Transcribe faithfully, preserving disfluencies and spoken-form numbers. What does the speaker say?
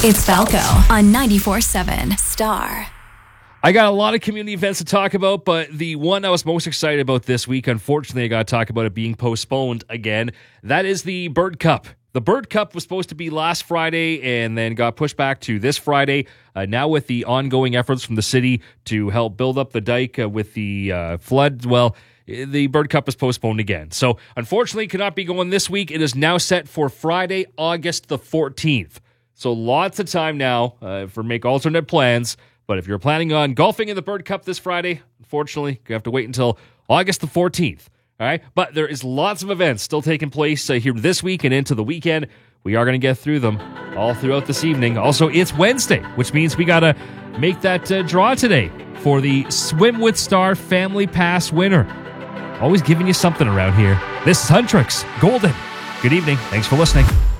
It's Falco on ninety-four seven Star. I got a lot of community events to talk about, but the one I was most excited about this week, unfortunately, I got to talk about it being postponed again. That is the Bird Cup. The Bird Cup was supposed to be last Friday and then got pushed back to this Friday. Uh, now with the ongoing efforts from the city to help build up the dike uh, with the uh, flood, well, the Bird Cup is postponed again. So, unfortunately, cannot be going this week. It is now set for Friday, August the fourteenth. So, lots of time now uh, for make alternate plans. But if you're planning on golfing in the Bird Cup this Friday, unfortunately, you have to wait until August the fourteenth. All right? But there is lots of events still taking place uh, here this week and into the weekend. We are going to get through them all throughout this evening. Also, it's Wednesday, which means we got to make that uh, draw today for the Swim with Star Family Pass winner. Always giving you something around here. This is Huntrix Golden. Good evening. Thanks for listening.